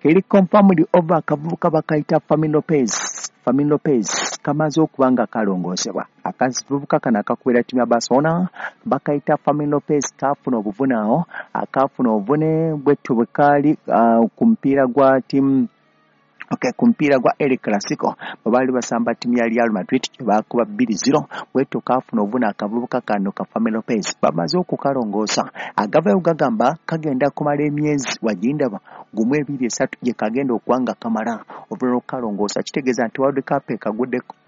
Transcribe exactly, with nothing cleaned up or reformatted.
Keri confirmed over akavubuka bakaita Fermin Lopez. Fermin Lopez kamaze okubanga kalongoosebwa. Akavubuka kana akakubira ttimu ya Barcelona bakaita Fermin Lopez kaafuna obuvune awo akaafuna obuvune bwetto bwe kaali uh, ku mupiira gwa ttimu Okay, kumpira gwa El Clasico babali basamba timu ya Real Madrid bakuba two zero bweto kafuna obuna akavubuka kano ka Fermin Lopez bamaze okukalongoosa agava ugagamba kagenda kumala emyezi wajindaba gumwe ebiri esatu je kagenda okwanga kamala obulalo kalongoosa kitegeeza nti World Cup ekagudde